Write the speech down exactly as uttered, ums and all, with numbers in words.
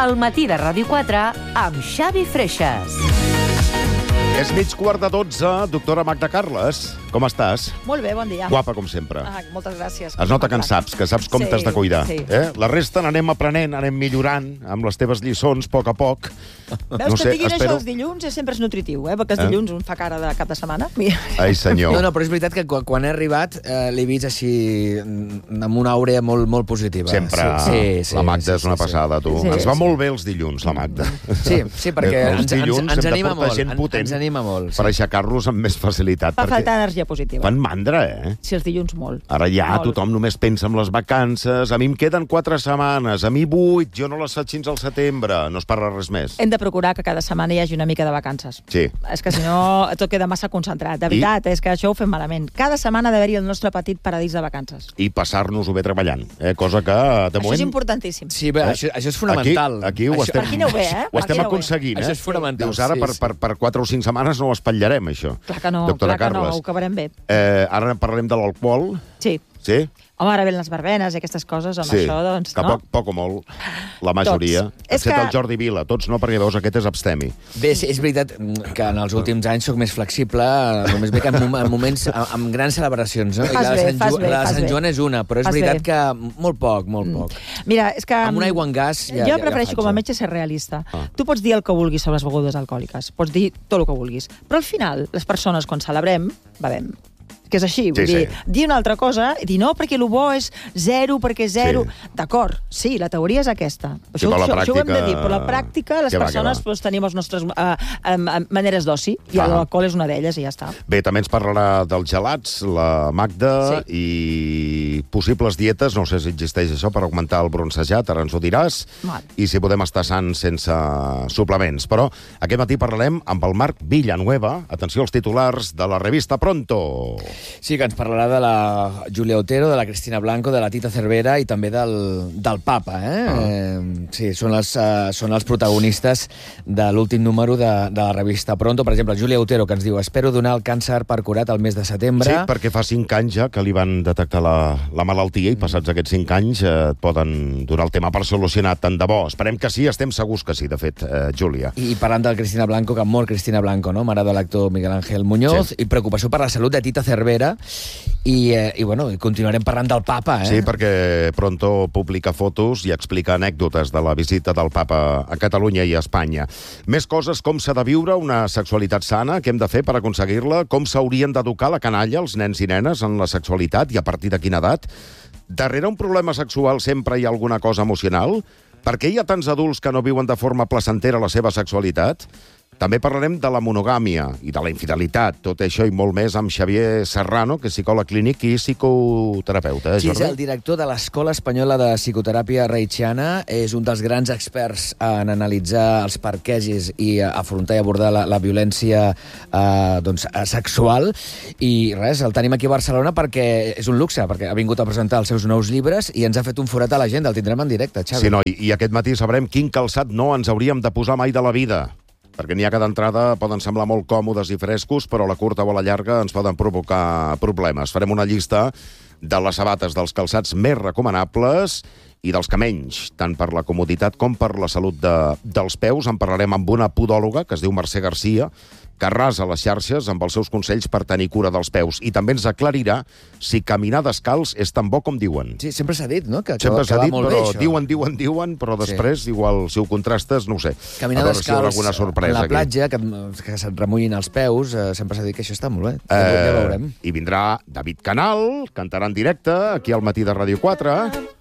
El matí de Ràdio quatre amb Xavi Freixas. És mig quart de dotze, doctora Magda Carles. Com estàs? Molt bé, bon dia. Guapa, com sempre. Ah, moltes gràcies. Es nota que en saps, que saps com Sí, t'has de cuidar. sí. Eh? La resta n'anem aprenent, anem millorant amb les teves lliçons, a poc a poc. Veus No que sé, et diguin espero- això els dilluns és sempre és nutritiu, eh? Perquè els Eh? dilluns un fa cara de cap de setmana. Ai, senyor. No, no, però és veritat que quan, quan he arribat eh, l'he vist així mm, amb una àurea molt, molt positiva. Sempre. Sí, sí, la Magda sí, és una sí, passada, tu. Sí, Ens va sí. molt bé els dilluns, la Magda. Sí, sí, perquè Els ens, ens, dilluns ens hem de anima portar molt. gent en- potent Ens anima molt. Sí. Per aixecar-los amb més facilitat. Fa perquè falta energia positiva. fan mandra, eh? Si els dilluns molt. Ara ja Molt. tothom només pensa en les vacances. A mi em queden quatre setmanes, a mi vuit, jo no les faig fins al setembre. No es parla res més. Hem de procurar que cada setmana hi hagi una mica de vacances. Sí. És que si no tot queda massa concentrat. De veritat, és que això ho fem malament. Cada setmana ha d'haver-hi el nostre petit paradís de vacances. I passar-nos-ho bé treballant. Eh? Cosa que, de Això moment... és importantíssim. Sí, bé, això, això és fonamental. Aquí, aquí ho això, estem, Per aquí aneu bé, eh? ho Per estem aquí aneu bé. aconseguint, eh? Això és fonamental, Dius, ara sí, per, sí. per, per quatre o cinc setmanes no ho espatllarem, això. Clar que no, Doctora clar que no, Carles. ho acabarem bé. Eh, ara parlarem de l'alcohol, Sí. sí? Home, ara ven les verbenes i aquestes coses, amb Sí, això, doncs, que no? poc, poc o molt, la majoria. Tots. És Excepte que- el Jordi Vila, tots no, perquè veus, aquest és abstemi. Bé, sí, és veritat que en els últims anys sóc més flexible, només bé que en, mom- en moments amb, amb grans celebracions. No? I Fas la de bé, Sant, fas Ju- bé, la de fas Sant bé. Joan és una, però és Fas veritat bé. que molt poc, molt poc. Mira, és que... Amb una aigua en gas ja- Jo ja- ja prefereixo faig, com a eh? metge ser realista. Ah. Tu pots dir el que vulguis sobre les begudes alcohòliques, pots dir tot el que vulguis, però al final, les persones, quan celebrem, bevem. Que és així, vull Sí, dir, sí. dir una altra cosa i dir no, perquè el bo és zero, perquè és zero. Sí. D'acord, sí, la teoria és aquesta. Sí, Això, però la això, això ho hem de pràctica- dir, però la pràctica, les Què va, què persones va? doncs, tenim les nostres uh, um, um, maneres d'oci, i Ah. l'alcohol és una d'elles, i ja està. Bé, també ens parlarà dels gelats, la Magda, Sí. i possibles dietes, no sé si existeix això, per augmentar el bronzejat, ara ens ho diràs, Val. i si podem estar sants sense suplements. Però aquest matí parlarem amb el Marc Villanueva, atenció als titulars de la revista Pronto. Sí, que ens parlarà de la Julia Otero, de la Cristina Blanco, de la Tita Cervera i també del, del papa. Eh? Ah. Eh, sí, són, les, uh, són els protagonistes de l'últim número de, de la revista Pronto. Per exemple, Julia Otero, que ens diu: espero donar el càncer per curat el mes de setembre. Sí, perquè fa cinc anys ja que li van detectar la, la malaltia i passats aquests cinc anys eh, et poden donar el tema per solucionat. Tant de bo. Esperem que sí, estem segurs que sí, de fet, eh, Júlia. I, I parlant de Cristina Blanco, que mor Cristina Blanco, no? Mare de l'actor Miguel Ángel Muñoz, Sí. i preocupació per la salut de Tita Cervera, i, eh, i bueno, i continuarem parlant del papa, eh? Sí, perquè Pronto publica fotos i explica anècdotes de la visita del papa a Catalunya i a Espanya. Més coses, com s'ha de viure una sexualitat sana, què hem de fer per aconseguir-la, com s'haurien d'educar la canalla, els nens i nenes, en la sexualitat i a partir de quina edat. Darrere un problema sexual sempre hi ha alguna cosa emocional? Per què hi ha tants adults que no viuen de forma placentera la seva sexualitat? També parlarem de la monogàmia i de la infidelitat, tot això i molt més amb Xavier Serrano, que és psicòleg clínic i psicoterapeuta. Eh, Sí, és Jordi? el director de l'Escola Espanyola de Psicoteràpia Reichiana, és un dels grans experts en analitzar els parquegis i afrontar i abordar la, la violència eh, doncs, eh, sexual, i res, el tenim aquí a Barcelona perquè és un luxe, perquè ha vingut a presentar els seus nous llibres i ens ha fet un forat a l'agenda, el tindrem en directe, Xavi. Sí, noi, i aquest matí sabrem quin calçat no ens hauríem de posar mai de la vida. Perquè n'hi ha que d'entrada poden semblar molt còmodes i frescos, però a la curta o a la llarga ens poden provocar problemes. Farem una llista de les sabates dels calçats més recomanables i dels que menys, tant per la comoditat com per la salut de, dels peus. En parlarem amb una podòloga, que es diu Mercè Garcia, que arrasa les xarxes amb els seus consells per tenir cura dels peus. I també ens aclarirà si caminar descalç és tan bo com diuen. Sí, sempre s'ha dit, no? Que, que, Sempre que s'ha va dit, molt però bé, això. diuen, diuen, diuen, però després, sí. igual, si ho contrastes, no ho sé. Caminar a veure si hi haurà descalç alguna sorpresa a la aquí. platja, que, que se't remullin els peus, eh, sempre s'ha dit que això està molt bé. Eh, Ja veurem. I vindrà David Canal, cantarà en directe, aquí al matí de Ràdio quatre.